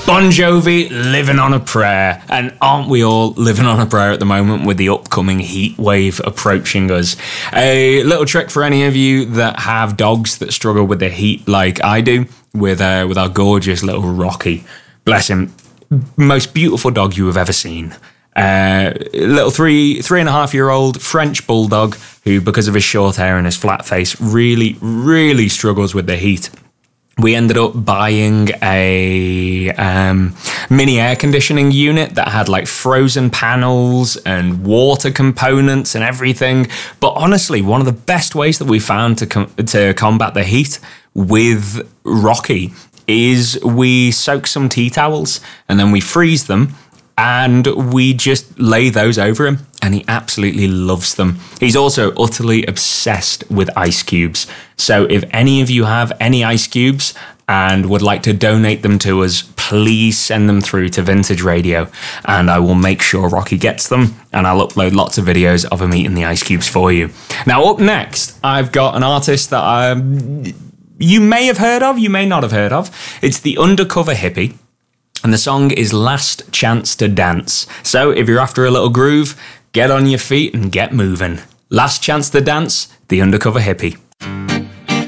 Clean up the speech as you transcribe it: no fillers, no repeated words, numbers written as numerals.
Bon Jovi, Living on a Prayer. And aren't we all living on a prayer at the moment with the upcoming heat wave approaching us? A little trick for any of you that have dogs that struggle with the heat like I do, with our gorgeous little Rocky. Bless him. Most beautiful dog you have ever seen. Little 3.5-year-old French bulldog who, because of his short hair and his flat face, really, really struggles with the heat. We ended up buying a mini air conditioning unit that had like frozen panels and water components and everything. But honestly, one of the best ways that we found to combat the heat with Rocky is we soak some tea towels and then we freeze them. And we just lay those over him, and he absolutely loves them. He's also utterly obsessed with ice cubes. So if any of you have any ice cubes and would like to donate them to us, please send them through to Vintage Radio, and I will make sure Rocky gets them, and I'll upload lots of videos of him eating the ice cubes for you. Now, up next, I've got an artist that you may have heard of, you may not have heard of. It's the Undercover Hippie. And the song is Last Chance to Dance. So if you're after a little groove, get on your feet and get moving. Last Chance to Dance, the Undercover Hippie.